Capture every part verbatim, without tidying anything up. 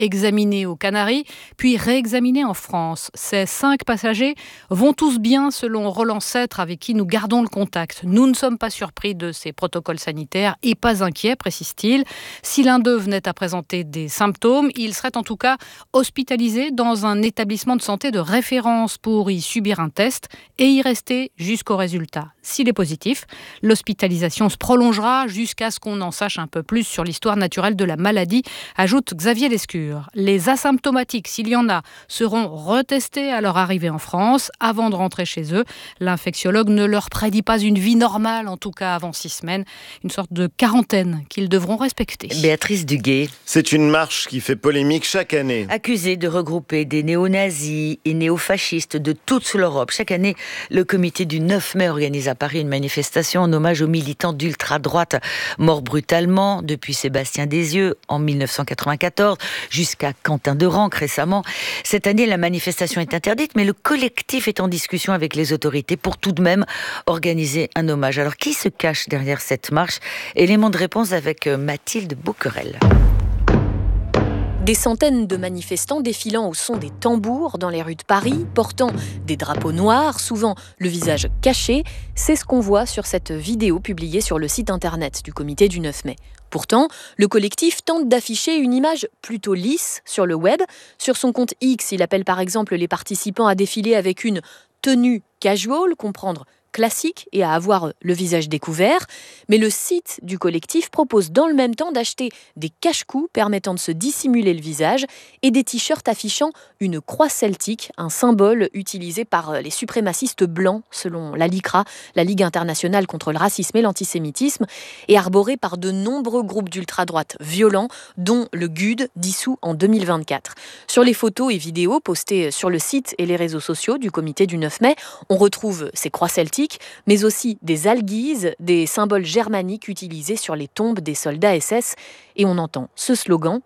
examinés aux Canaries, puis réexaminés en France. Ces cinq passagers vont tous bien selon Roland Sêtre avec qui nous gardons le contact. Nous ne sommes pas surpris de ces protocoles sanitaires et pas inquiets, précise-t-il. Si l'un d'eux venait à présenter des symptômes, il serait en tout cas hospitalisé dans un établissement de santé de référence pour y subir un test et y rester jusqu'au résultat. S'il est positif, l'hospitalisation se prolongera jusqu'à ce qu'on en sache un peu plus sur l'histoire naturelle de la maladie, ajoute Xavier Lescure. Les asymptomatiques, s'il y en a, seront retestés à leur arrivée en France avant de rentrer chez eux. L'infectiologue ne leur prédit pas une vie normale, en tout cas avant six semaines, une sorte de quarantaine qu'ils devront respecter. Béatrice Duguay. C'est une marche qui fait polémique chaque année. Accusée de regrouper des néo-nazis et néo-fascistes de toute l'Europe. Chaque année, le comité du neuf mai organise à Paris une manifestation en hommage aux militants d'ultra-droite morts brutalement depuis Sébastien Desieux en mille neuf cent quatre-vingt-quatorze jusqu'à Quentin de Ranc récemment. Cette année, la manifestation est interdite, mais le collectif est en discussion avec les autorités pour tout de même organiser un hommage. Alors, qui se cache derrière cette marche? Élément de réponse avec Mathilde Bouquerel. Des centaines de manifestants défilant au son des tambours dans les rues de Paris, portant des drapeaux noirs, souvent le visage caché, c'est ce qu'on voit sur cette vidéo publiée sur le site internet du comité du neuf mai. Pourtant, le collectif tente d'afficher une image plutôt lisse sur le web. Sur son compte X, il appelle par exemple les participants à défiler avec une tenue casual, comprendre classique et à avoir le visage découvert, mais le site du collectif propose dans le même temps d'acheter des cache-cou permettant de se dissimuler le visage et des t-shirts affichant une croix celtique, un symbole utilisé par les suprémacistes blancs selon la LICRA, la Ligue internationale contre le racisme et l'antisémitisme, et arboré par de nombreux groupes d'ultra-droite violents, dont le G U D, dissous en deux mille vingt-quatre. Sur les photos et vidéos postées sur le site et les réseaux sociaux du comité du neuf mai, on retrouve ces croix celtiques, mais aussi des alghises, des symboles germaniques utilisés sur les tombes des soldats S S. Et on entend ce slogan.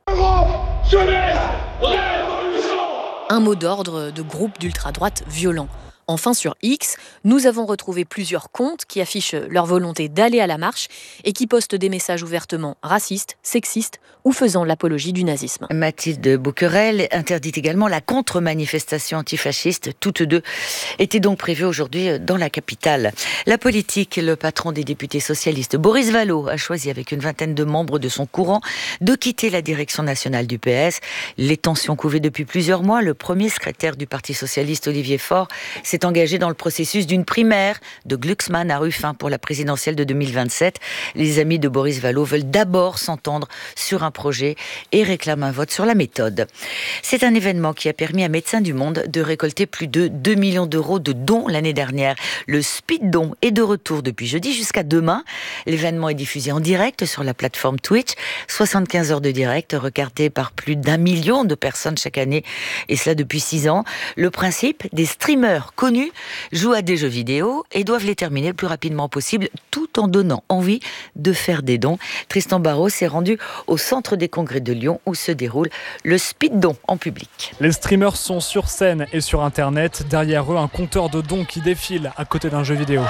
Un mot d'ordre de groupe d'ultra-droite violents. Enfin, sur X, nous avons retrouvé plusieurs comptes qui affichent leur volonté d'aller à la marche et qui postent des messages ouvertement racistes, sexistes ou faisant l'apologie du nazisme. Mathilde Bouquerel interdit également la contre-manifestation antifasciste. Toutes deux étaient donc prévues aujourd'hui dans la capitale. La politique, le patron des députés socialistes, Boris Vallaud, a choisi avec une vingtaine de membres de son courant de quitter la direction nationale du P S. Les tensions couvaient depuis plusieurs mois. Le premier secrétaire du Parti socialiste, Olivier Faure, s'est engagé dans le processus d'une primaire de Glucksmann à Ruffin pour la présidentielle de deux mille vingt-sept. Les amis de Boris Vallaud veulent d'abord s'entendre sur un projet et réclament un vote sur la méthode. C'est un événement qui a permis à Médecins du Monde de récolter plus de deux millions d'euros de dons l'année dernière. Le Speed Don est de retour depuis jeudi jusqu'à demain. L'événement est diffusé en direct sur la plateforme Twitch. soixante-quinze heures de direct regardées par plus d'un million de personnes chaque année, et cela depuis six ans. Le principe, des streamers connus jouent à des jeux vidéo et doivent les terminer le plus rapidement possible tout en donnant envie de faire des dons. Tristan Barraud s'est rendu au centre des congrès de Lyon où se déroule le Speed Don en public. Les streamers sont sur scène et sur internet. Derrière eux, un compteur de dons qui défile à côté d'un jeu vidéo.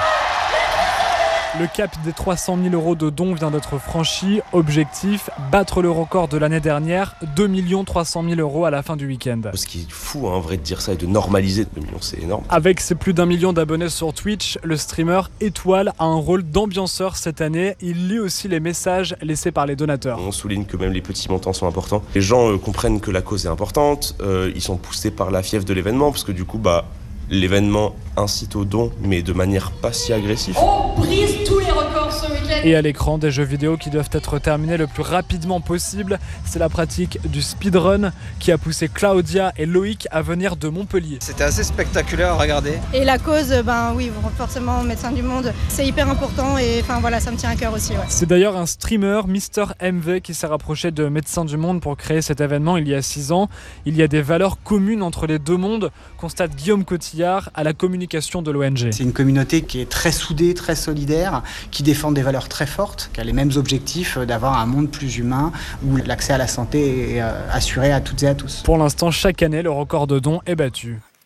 Le cap des trois cent mille euros de dons vient d'être franchi. Objectif, battre le record de l'année dernière, deux millions trois cent mille euros à la fin du week-end. Ce qui est fou, hein, en vrai, de dire ça et de normaliser deux millions, c'est énorme. Avec ses plus d'un million d'abonnés sur Twitch, le streamer Étoile a un rôle d'ambianceur cette année. Il lit aussi les messages laissés par les donateurs. On souligne que même les petits montants sont importants. Les gens euh, comprennent que la cause est importante, euh, ils sont poussés par la fièvre de l'événement, parce que du coup, bah, l'événement incite au don, mais de manière pas si agressive. On brise tous les records ce week-end. Et à l'écran, des jeux vidéo qui doivent être terminés le plus rapidement possible. C'est la pratique du speedrun qui a poussé Claudia et Loïc à venir de Montpellier. C'était assez spectaculaire à regarder. Et la cause, ben oui, forcément, Médecins du Monde, c'est hyper important et enfin voilà, ça me tient à cœur aussi. Ouais. C'est d'ailleurs un streamer, Mister M V, qui s'est rapproché de Médecins du Monde pour créer cet événement il y a six ans. Il y a des valeurs communes entre les deux mondes, constate Guillaume Cotillard à la communication de l'O N G. C'est une communauté qui est très soudée, très solidaire, qui défend des valeurs très fortes, qui a les mêmes objectifs d'avoir un monde plus humain où l'accès à la santé est assuré à toutes et à tous. Pour l'instant, chaque année, le record de dons est battu.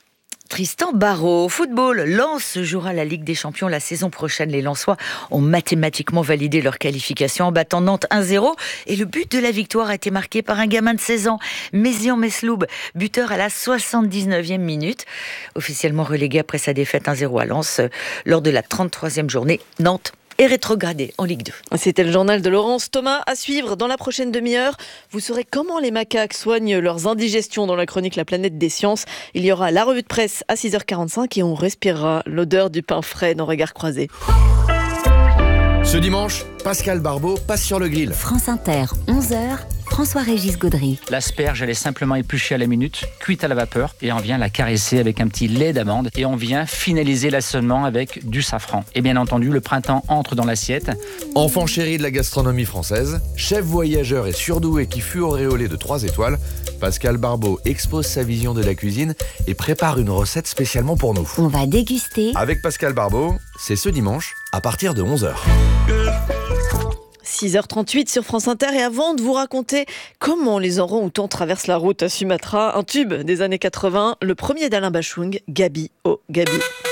Tristan Barraud. Football, Lens jouera la Ligue des Champions la saison prochaine. Les Lensois ont mathématiquement validé leur qualification en battant Nantes un zéro. Et le but de la victoire a été marqué par un gamin de seize ans, Mézian Mesloub, buteur à la soixante-dix-neuvième minute. Officiellement relégué après sa défaite un zéro à Lens lors de la trente-troisième journée, Nantes est rétrogradé en Ligue deux. C'était le journal de Laurence Thomas. À suivre dans la prochaine demi-heure. Vous saurez comment les macaques soignent leurs indigestions dans la chronique La Planète des Sciences. Il y aura la revue de presse à six heures quarante-cinq et on respirera l'odeur du pain frais dans Regards croisés. Ce dimanche, Pascal Barbeau passe sur le grill. France Inter, onze heures. François-Régis Gaudry. L'asperge, elle est simplement épluchée à la minute, cuite à la vapeur, et on vient la caresser avec un petit lait d'amande, et on vient finaliser l'assaisonnement avec du safran. Et bien entendu, le printemps entre dans l'assiette. Enfant chéri de la gastronomie française, chef voyageur et surdoué qui fut auréolé de trois étoiles, Pascal Barbeau expose sa vision de la cuisine et prépare une recette spécialement pour nous. On va déguster. Avec Pascal Barbeau, c'est ce dimanche, à partir de onze heures. six heures trente-huit sur France Inter, et avant de vous raconter comment les orang-outans traversent la route à Sumatra, un tube des années quatre-vingts, le premier d'Alain Bachung, Gabi, oh Gabi.